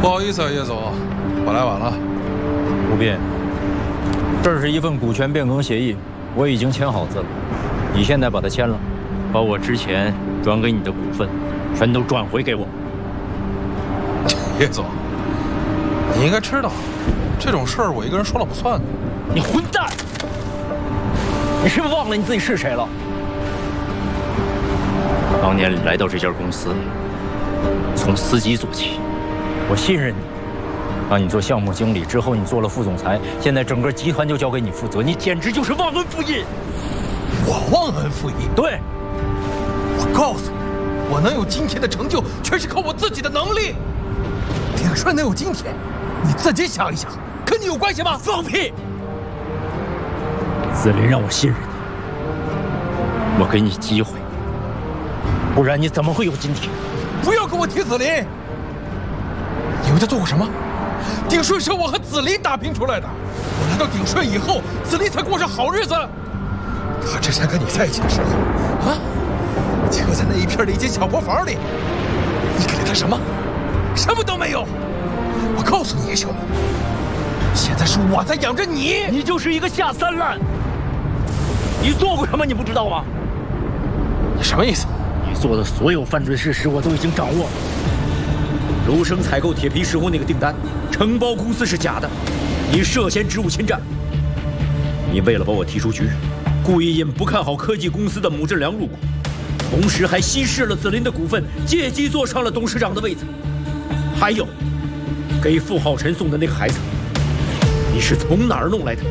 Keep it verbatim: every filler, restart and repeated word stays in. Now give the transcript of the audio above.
不好意思啊，叶总，我来晚了。 吴斌，这是一份股权变更协议，我已经签好字了，你现在把它签了，把我之前转给你的股份，全都转回给我。 叶总，你应该知道，这种事儿我一个人说了不算的。 你混蛋！你是不是忘了你自己是谁了？当年来到这家公司，从司机做起，我信任你，让你做项目经理之后，你做了副总裁，现在整个集团就交给你负责，你简直就是忘恩负义！ 我忘恩负义？ 对， 我告诉你，我能有今天的成就，全是靠我自己的能力。鼎顺能有今天，你自己想一想，跟你有关系吗？ 放屁！子林让我信任你，我给你机会，不然你怎么会有今天？ 不要跟我提子林！你为他做过什么？鼎顺是我和子林打拼出来的。我来到鼎顺以后，子林才过上好日子。他之前跟你在一起的时候，啊，就在那一片的一间小破房里，你给了他什么？什么都没有。我告诉你，叶小米，现在是我在养着你。 你就是一个下三滥。你做过什么？你不知道吗？ 你什么意思？ 你做的所有犯罪事实我都已经掌握了。卢生采购铁皮石斛那个订单，承包公司是假的，你涉嫌职务侵占。你为了把我踢出局，故意引不看好科技公司的姆志良入股，同时还稀释了子林的股份，借机坐上了董事长的位子。还有，给傅浩辰送的那个孩子，你是从哪儿弄来的？